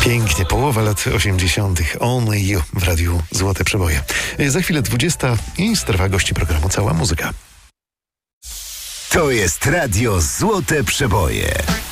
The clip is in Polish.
Pięknie, połowa lat 80. Only You w radiu Złote Przeboje. Za chwilę 20 i strefa gości programu Cała Muzyka. To jest radio Złote Przeboje.